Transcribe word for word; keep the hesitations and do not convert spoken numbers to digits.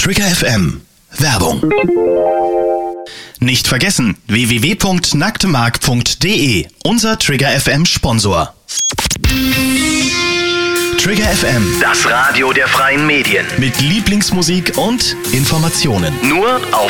Trigger F M. Werbung. Nicht vergessen, w w w punkt nacktemark punkt d e, unser Trigger F M Sponsor. Trigger F M, das Radio der freien Medien. mit Lieblingsmusik und Informationen. Nur auf